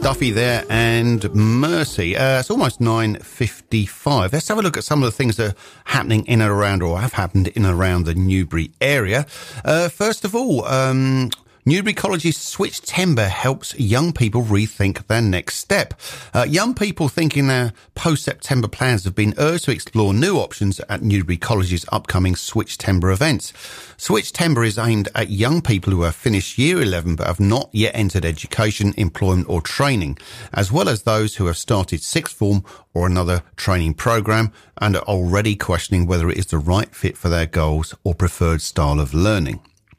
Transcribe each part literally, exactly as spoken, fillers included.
Duffy there and Mercy. Uh, it's almost nine fifty-five. Let's have a look at some of the things that are happening in and around, or have happened in and around the Newbury area. Uh, first of all, um, Newbury College's Switchtember helps young people rethink their next step. Uh, young people thinking their post-September plans have been urged to explore new options at Newbury College's upcoming Switchtember events. Switchtember is aimed at young people who have finished year eleven but have not yet entered education, employment or training, as well as those who have started sixth form or another training programme and are already questioning whether it is the right fit for their goals or preferred style of learning.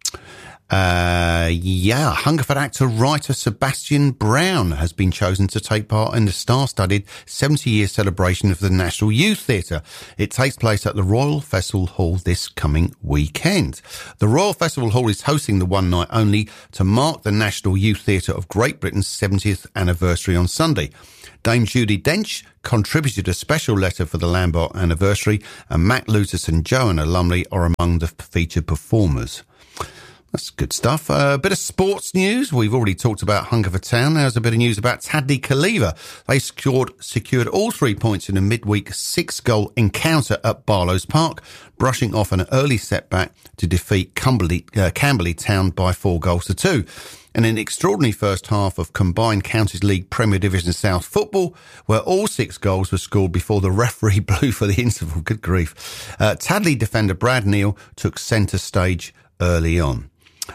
Uh, yeah, Hungerford actor writer Sebastian Brown has been chosen to take part in the star-studded seventy-year celebration of the National Youth Theatre. It takes place at the Royal Festival Hall this coming weekend. The Royal Festival Hall is hosting the one night only to mark the National Youth Theatre of Great Britain's seventieth anniversary on Sunday. Dame Judi Dench contributed a special letter for the Lambert anniversary, and Matt Lutus and Joanna Lumley are among the featured performers. That's good stuff. A uh, bit of sports news. We've already talked about Hungerford Town. There's a bit of news about Tadley Calleva. They scored, secured all three points in a midweek six-goal encounter at Barlows Park, brushing off an early setback to defeat Cumberley, uh, Camberley Town by four goals to two. In an extraordinary first half of combined Counties League Premier Division South football, where all six goals were scored before the referee blew for the interval. Good grief. Uh, Tadley defender Brad Neal took centre stage early on.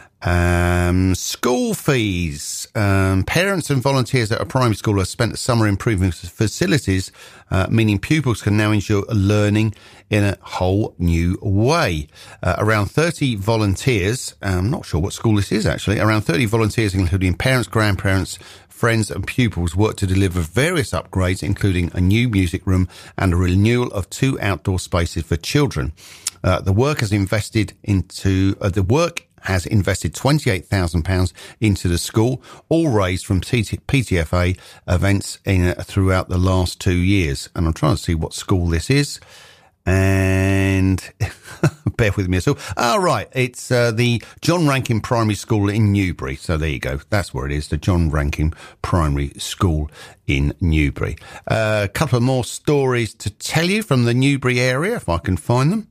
Um, school fees. Um, parents and volunteers at a primary school have spent the summer improving facilities, uh, meaning pupils can now enjoy learning in a whole new way. Uh, around thirty volunteers, I'm not sure what school this is actually, around thirty volunteers, including parents, grandparents, friends and pupils, work to deliver various upgrades, including a new music room and a renewal of two outdoor spaces for children. Uh, the work has invested into, uh, the work has invested twenty-eight thousand pounds into the school, all raised from P T F A events in, uh, throughout the last two years. And I'm trying to see what school this is. And bear with me. So, oh, right. It's uh, the John Rankin Primary School in Newbury. So there you go. That's where it is. The John Rankin Primary School in Newbury. Uh, a couple of more stories to tell you from the Newbury area, if I can find them.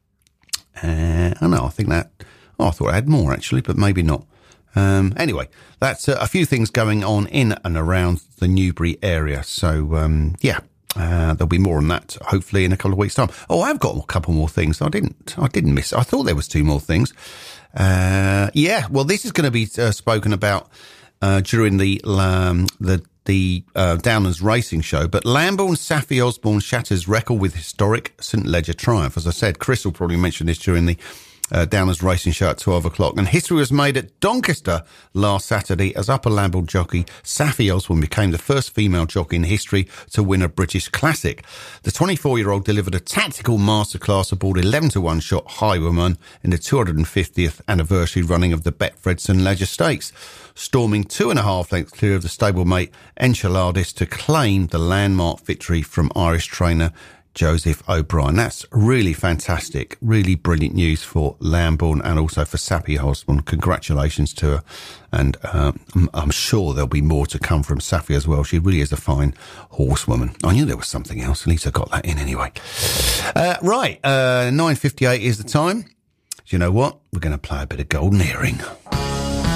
Uh, I know, I think that... Oh, I thought I had more, actually, but maybe not. Um, anyway, that's uh, a few things going on in and around the Newbury area. So, um, yeah, uh, there'll be more on that, hopefully, in a couple of weeks' time. Oh, I've got a couple more things. I didn't I didn't miss it. I thought there was two more things. Uh, yeah, well, this is going to be uh, spoken about uh, during the um, the the uh, Downers Racing Show. But Lambourne Saffie Osborne shatters record with historic St Leger triumph. As I said, Chris will probably mention this during the Uh, Downers Racing Show at twelve o'clock. And history was made at Doncaster last Saturday as Upper Lambourne jockey Saffie Osborne became the first female jockey in history to win a British Classic. The twenty-four-year-old delivered a tactical masterclass aboard eleven to one shot Highwayman in the two hundred fiftieth anniversary running of the Betfred St Leger Stakes, storming two and a half lengths clear of the stablemate Enchiladis to claim the landmark victory from Irish trainer Joseph O'Brien. That's really fantastic, really brilliant news for Lambourne and also for Saffie Osborne. Congratulations to her. And uh, I'm sure there'll be more to come from Saffie as well. She really is a fine horsewoman. I knew there was something else. At least I got that in anyway. Uh, right, uh, nine fifty-eight is the time. Do you know what? We're going to play a bit of Golden Earring.